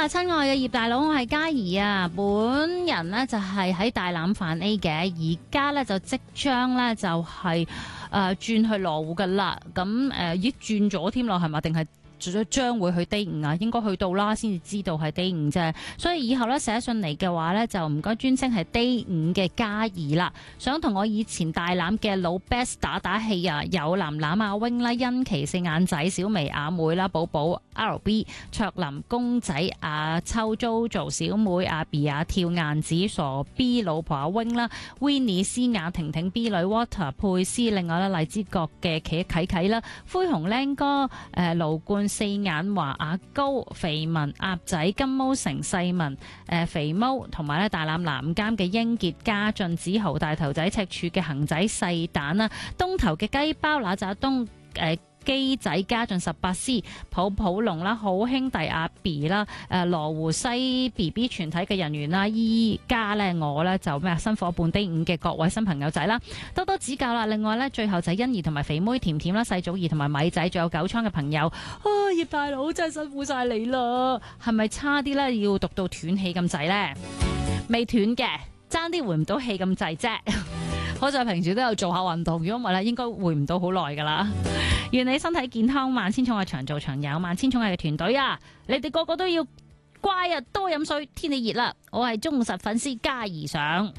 親愛嘅葉大佬，我係嘉怡啊，本人呢就係喺大欖泛 A 嘅，而家呢就即將呢就係轉去羅湖噶啦，咁已經轉咗添咯，係咪？定係將會去 Day 5啊？應該去到啦，先至知道係 Day 5啫。所以以後咧寫信嚟嘅話咧，就唔該專稱係 Day 5嘅嘉怡啦。想同我以前大欖嘅老 best 打打氣啊，有藍藍阿 wing 啦、欣琪四眼仔、小薇阿妹啦、寶寶 RB、卓林公仔、阿秋 JoJo 小妹、阿 B 阿跳晏子、傻 B 老婆阿 wing 啦、Winnie 思雅、婷婷 B 女 Water 佩斯，另外咧荔枝角嘅企啟啟啦、灰熊靚哥、盧冠四眼華、阿高、肥文、鴨仔、金毛城、細文、肥毛，同埋咧大欖南監嘅英傑、家俊、子豪、大頭仔、赤柱嘅恒仔、細蛋啦、東頭嘅雞包、乸扎東、機仔、家俊18C、普普龍啦、好兄弟阿 B 啦、羅湖西 BB 全體嘅人員啦，依家咧我咧就咩新伙伴 Day 5嘅各位新朋友仔啦，多多指教啦。另外咧最後就係欣怡同埋肥妹甜甜啦、細祖兒同埋米仔，仲有九倉嘅朋友。葉大佬真係辛苦晒你啦，係咪差啲咧要讀到斷氣咁滯呢？未斷嘅，爭啲回唔到氣咁滯啫。好在平時都有做下運動，如果唔係咧，應該回唔到好耐噶啦。願你身體健康，萬千寵愛長做長有，萬千寵愛嘅團隊啊，你哋個個都要乖啊，多飲水，天氣熱啦。我係忠實粉絲嘉怡上。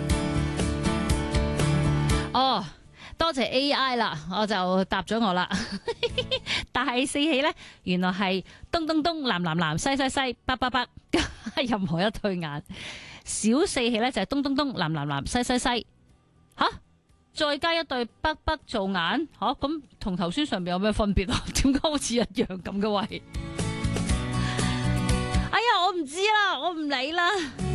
哦，多謝 AI 啦，我就答咗我啦。大四喜呢，原來係東東東、藍藍藍、西西西、北北北，任何一對眼。小四喜呢，就係東東東、藍藍藍、西西西。吓，再加一對北北做眼，吓，咁同頭先上面有咩分別啊？點解好似一樣咁嘅位？哎呀，我唔知啦，我唔理啦。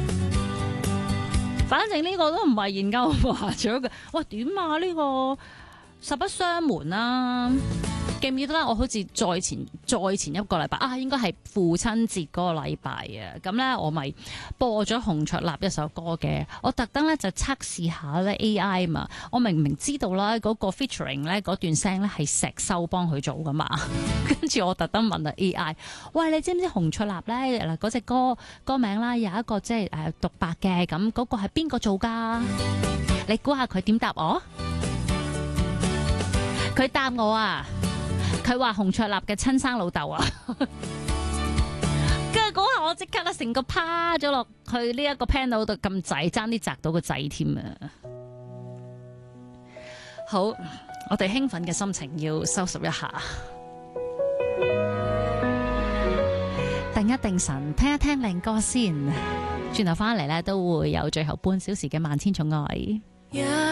反正呢個都唔係研究麻雀嘅。喂，點啊？呢個實不相瞞啦。記唔記得啦？我好似再前一個禮拜啊，應該係父親節嗰個禮拜啊。咁咧，我咪播咗洪卓立一首歌嘅。我特登咧就測試下咧 AI 嘛。我明明知道啦，嗰個 featuring 咧嗰段聲咧係石修幫佢做噶嘛。跟住我特登問啊 AI， 喂，你知唔知洪卓立咧嗱嗰隻歌名啦，有一個即係獨白嘅，咁嗰個係邊個做噶？你估下佢點答我？佢答我啊！佢話洪卓立嘅親生老豆啊，跟住嗰下我即刻咧成個趴咗落去呢一個 panel 度咁滯，爭啲砸到個仔添啊！好，我哋興奮嘅心情要收拾一下，定一定神，聽一聽靚歌先，轉頭翻嚟咧都會有最後半小時嘅萬千寵愛。